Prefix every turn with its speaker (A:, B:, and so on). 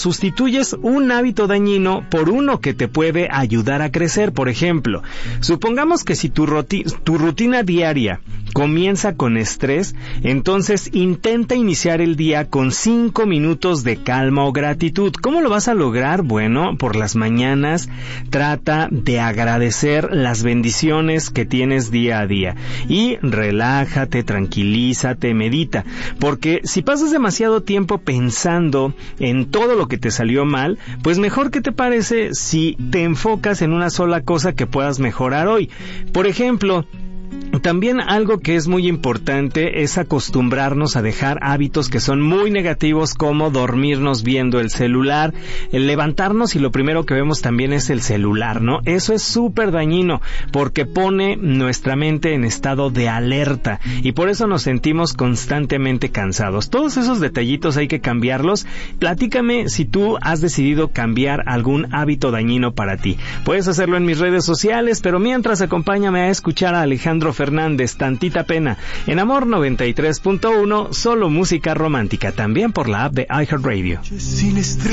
A: sustituyes un hábito dañino por uno que te puede ayudar a crecer. Por ejemplo, supongamos que si tu rutina diaria comienza con estrés, entonces intenta iniciar el día con 5 minutos de calma o gratitud. ¿Cómo lo vas a lograr? Bueno, por las mañanas trata de agradecer las bendiciones que tienes día a día y relájate, tranquilízate, medita, porque si pasas demasiado tiempo pensando en todo lo que te salió mal, pues mejor, ¿qué te parece si te enfocas en una sola cosa que puedas mejorar hoy? Por ejemplo, también algo que es muy importante es acostumbrarnos a dejar hábitos que son muy negativos, como dormirnos viendo el celular, el levantarnos y lo primero que vemos también es el celular, ¿no? Eso es súper dañino porque pone nuestra mente en estado de alerta y por eso nos sentimos constantemente cansados. Todos esos detallitos hay que cambiarlos. Platícame si tú has decidido cambiar algún hábito dañino para ti. Puedes hacerlo en mis redes sociales, pero mientras acompáñame a escuchar a Alejandro Fernández, Tantita Pena, en Amor 93.1, solo música romántica, también por la app de iHeartRadio.
B: Sin estrés.